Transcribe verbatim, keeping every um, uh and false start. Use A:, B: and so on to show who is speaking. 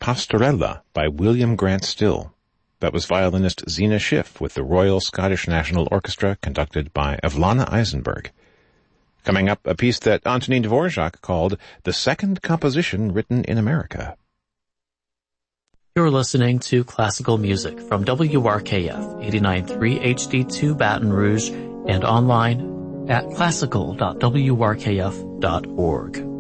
A: Pastorella by William Grant Still. That was violinist Zena Schiff with the Royal Scottish National Orchestra conducted by Evlana Eisenberg. Coming up, a piece that Antonin Dvorak called the second composition written in America.
B: You're listening to classical music from W R K F eighty-nine point three H D two Baton Rouge and online at classical dot w r k f dot org.